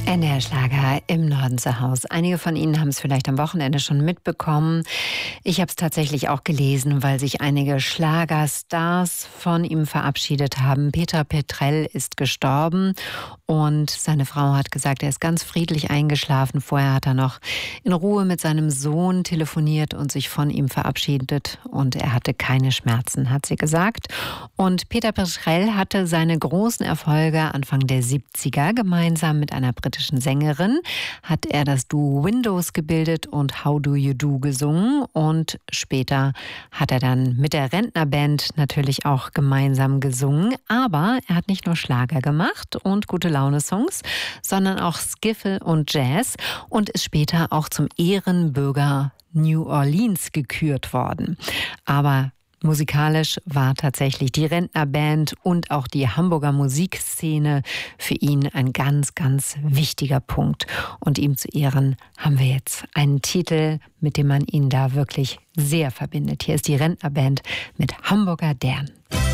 NDR-Schlager im Norden zu Hause. Einige von Ihnen haben es vielleicht am Wochenende schon mitbekommen. Ich habe es tatsächlich auch gelesen, weil sich einige Schlagerstars von ihm verabschiedet haben. Peter Petrell ist gestorben und seine Frau hat gesagt, er ist ganz friedlich eingeschlafen. Vorher hat er noch in Ruhe mit seinem Sohn telefoniert und sich von ihm verabschiedet. Und er hatte keine Schmerzen, hat sie gesagt. Und Peter Petrell hatte seine großen Erfolge Anfang der 70er gemeinsam mit einer britischen Sängerin, hat er das Duo Windows gebildet und How Do You Do gesungen. Und später hat er dann mit der Rentnerband natürlich auch gemeinsam gesungen. Aber er hat nicht nur Schlager gemacht und gute Laune-Songs, sondern auch Skiffle und Jazz und ist später auch zum Ehrenbürger New Orleans gekürt worden. Aber musikalisch war tatsächlich die Rentnerband und auch die Hamburger Musikszene für ihn ein ganz, ganz wichtiger Punkt. Und ihm zu Ehren haben wir jetzt einen Titel, mit dem man ihn da wirklich sehr verbindet. Hier ist die Rentnerband mit Hamburger Dern.